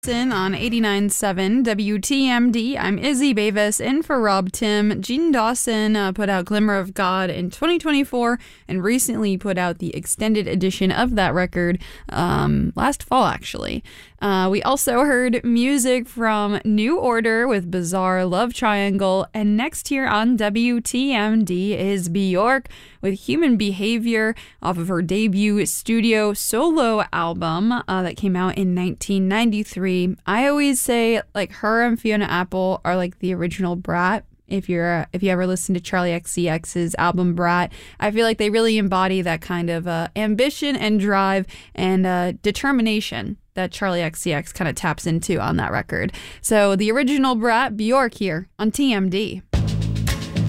On 89.7 WTMD, I'm Izzy Bavis in for Rob Tim. Gene Dawson put out Glimmer of God in 2024 and recently put out the extended edition of that record last fall, actually. We also heard music from New Order with Bizarre Love Triangle, and next here on WTMD is Bjork with Human Behavior off of her debut studio solo album that came out in 1993. I always say like her and Fiona Apple are like the original Brat. If you ever listen to Charli XCX's album Brat, I feel like they really embody that kind of ambition and drive and determination that Charli XCX kind of taps into on that record. So the original Brat, Bjork here on TMD.